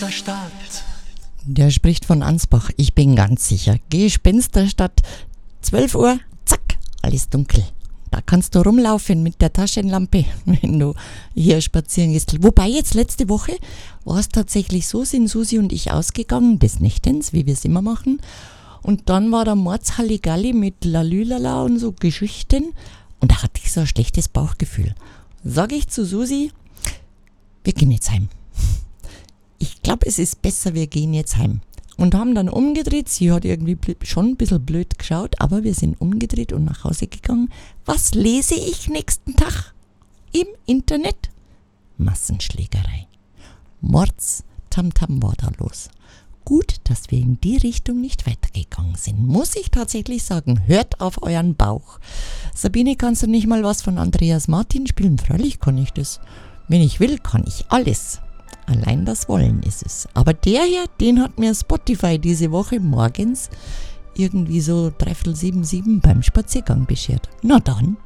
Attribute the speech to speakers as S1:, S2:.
S1: Gespensterstadt.
S2: Der spricht von Ansbach, ich bin ganz sicher. Gespensterstadt, 12 Uhr, zack, alles dunkel. Da kannst du rumlaufen mit der Taschenlampe, wenn du hier spazieren gehst. Wobei jetzt letzte Woche war es tatsächlich so, sind Susi und ich ausgegangen, des Nächtens, wie wir es immer machen. Und dann war da Mordshalligalli mit Lalülala und so Geschichten. Und da hatte ich so ein schlechtes Bauchgefühl. Sag ich zu Susi, wir gehen jetzt heim. Ich glaube, es ist besser, wir gehen jetzt heim. Und haben dann umgedreht. Sie hat irgendwie schon ein bisschen blöd geschaut, aber wir sind umgedreht und nach Hause gegangen. Was lese ich nächsten Tag im Internet? Massenschlägerei. Mords-Tamtam war da los. Gut, dass wir in die Richtung nicht weitergegangen sind, muss ich tatsächlich sagen. Hört auf euren Bauch. Sabine, kannst du nicht mal was von Andreas Martin spielen? Freilich kann ich das. Wenn ich will, kann ich alles. Allein das Wollen ist es. Aber der hier, den hat mir Spotify diese Woche morgens irgendwie so 6:45 beim Spaziergang beschert. Na dann.